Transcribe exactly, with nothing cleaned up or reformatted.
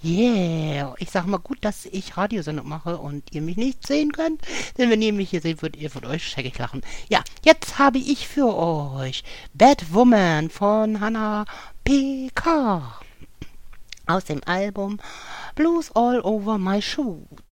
Yeah, ich sag mal gut, dass ich Radiosendung mache und ihr mich nicht sehen könnt, denn wenn ihr mich hier seht, würdet ihr von euch scheckig lachen. Ja, jetzt habe ich für euch Bad Woman von Hannah P K aus dem Album Blues All Over My Shoes.